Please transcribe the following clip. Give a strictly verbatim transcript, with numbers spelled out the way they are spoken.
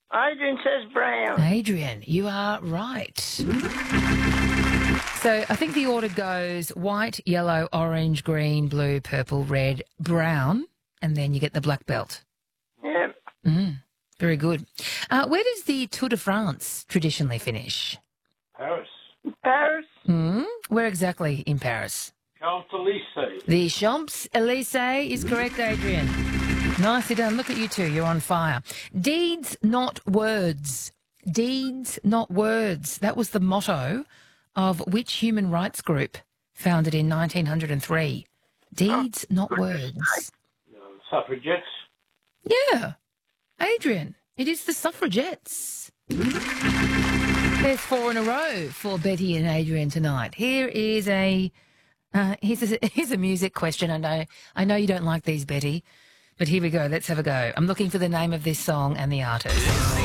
Adrian says brown. Adrian, you are right. So I think the order goes white, yellow, orange, green, blue, purple, red, brown, and then you get the black belt. Yeah. Mm, very good. Uh, where does the Tour de France traditionally finish? Paris. Paris. Mm, where exactly in Paris? Champs-Élysées. The Champs-Élysées is correct, Adrian. Nicely done. Look at you two. You're on fire. Deeds, not words. Deeds, not words. That was the motto of which human rights group founded in nineteen oh three? Deeds, not words. Uh, suffragettes. Yeah. Adrian, it is the suffragettes. There's four in a row for Betty and Adrian tonight. Here is a uh, here's a, here's a music question. I know I know you don't like these, Betty, but here we go. Let's have a go. I'm looking for the name of this song and the artist.